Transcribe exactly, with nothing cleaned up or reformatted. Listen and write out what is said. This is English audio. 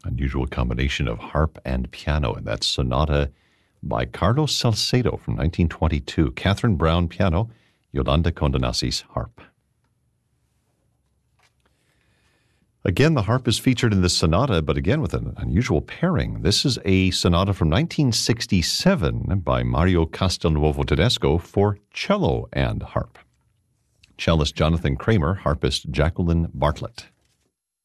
Unusual combination of harp and piano, and that's Sonata by Carlos Salcedo from nineteen twenty-two. Catherine Brown, piano, Yolanda Condonazzi's harp. Again, the harp is featured in this sonata, but again with an unusual pairing. This is a sonata from nineteen sixty-seven by Mario Castelnuovo Tedesco for cello and harp. Cellist Jonathan Kramer, harpist Jacqueline Bartlett.